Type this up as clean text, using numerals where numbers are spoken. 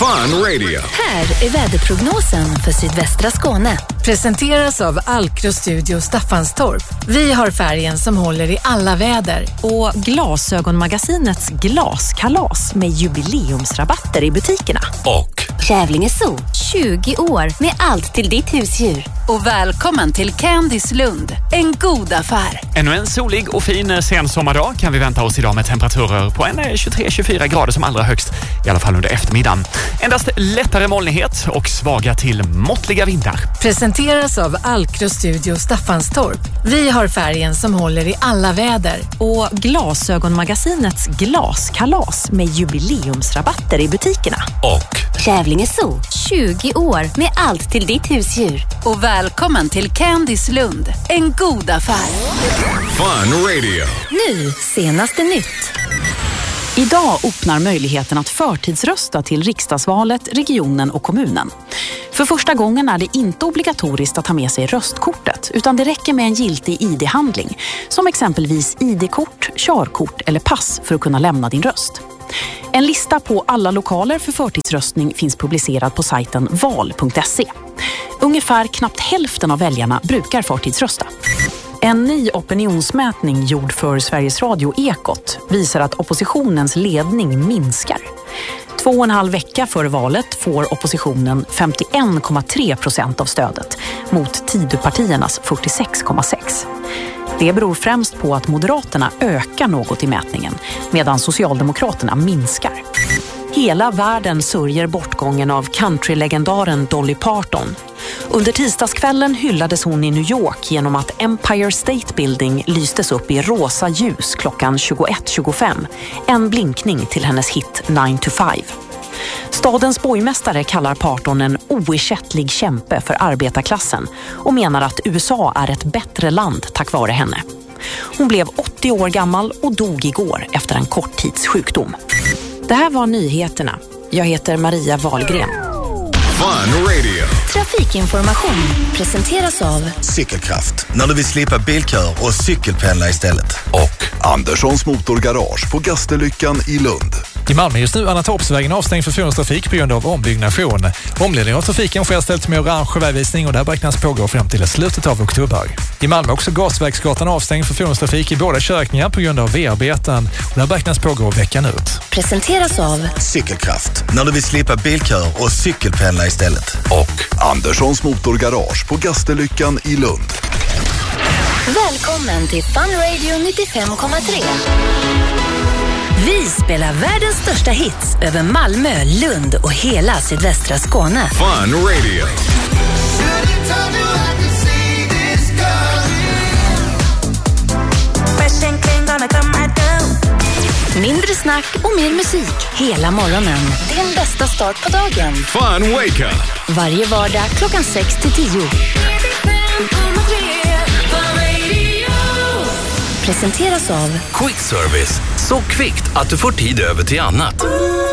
Fun Radio. Här är väderprognosen för sydvästra Skåne. Presenteras av Alcro Studio Staffanstorp. Vi har färgen som håller i alla väder. Och Glasögonmagasinets glaskalas med jubileumsrabatter i butikerna. Och Kävlinge Zoo, 20 år med allt till ditt husdjur. Och välkommen till Candice Lund, en god affär. Ännu en solig och fin sensommardag kan vi vänta oss idag med temperaturer på en 23-24 grader som allra högst, i alla fall under eftermiddagen. Endast lättare molnighet och svaga till måttliga vindar. Presenteras av Alcro Studio Staffanstorp. Vi har färgen som håller i alla väder. Och Glasögonmagasinets glaskalas med jubileumsrabatter i butikerna. Och Kävlinge Zoo, 20 år med allt till ditt husdjur. Och välkommen till Candice Lund, en god affär. Fun Radio. Nu, senaste nytt. Idag öppnar möjligheten att förtidsrösta till riksdagsvalet, regionen och kommunen. För första gången är det inte obligatoriskt att ta med sig röstkortet, utan det räcker med en giltig ID-handling, som exempelvis ID-kort, körkort eller pass för att kunna lämna din röst. En lista på alla lokaler för förtidsröstning finns publicerad på sajten val.se. Ungefär knappt hälften av väljarna brukar förtidsrösta. En ny opinionsmätning gjord för Sveriges Radio Ekot visar att oppositionens ledning minskar. 2,5 vecka före valet får oppositionen 51,3% av stödet mot Tidöpartiernas 46,6%. Det beror främst på att Moderaterna ökar något i mätningen medan Socialdemokraterna minskar. Hela världen sörjer bortgången av countrylegendaren Dolly Parton. Under tisdagskvällen hyllades hon i New York genom att Empire State Building lystes upp i rosa ljus klockan 21:25. En blinkning till hennes hit 9 to 5. Stadens borgmästare kallar Parton en oersättlig kämpe för arbetarklassen och menar att USA är ett bättre land tack vare henne. Hon blev 80 år gammal och dog igår efter en kort tids sjukdom. Det här var nyheterna. Jag heter Maria Wahlgren. Fun Radio. Trafikinformation presenteras av Cykelkraft, när du vill slippa bilkör och cykelpendla istället. Och Anderssons motorgarage på Gastellyckan i Lund. I Malmö just nu är Annatorpsvägen avstängd för fordonstrafik på grund av ombyggnation. Omledning av trafiken sker ställt med orange vägvisning och det här beräknas pågå fram till slutet av oktober. I Malmö också Gasverksgatan avstängd för fordonstrafik i båda körkningar på grund av V-arbeten och det här beräknas pågå veckan ut. presenteras av Cykelkraft, när du vill slippa bilkör och cykelpendla istället. Och Anderssons motorgarage på Gastellyckan i Lund. Välkommen till Fun Radio 95,3. Vi spelar världens största hits över Malmö, Lund och hela sydvästra Skåne. Fun Radio. Mindre snack och mer musik hela morgonen. Din bästa start på dagen. Fun Wake Up. Varje vardag klockan 6 till 10. Presenteras av Quick Service. Så kvickt att du får tid över till annat.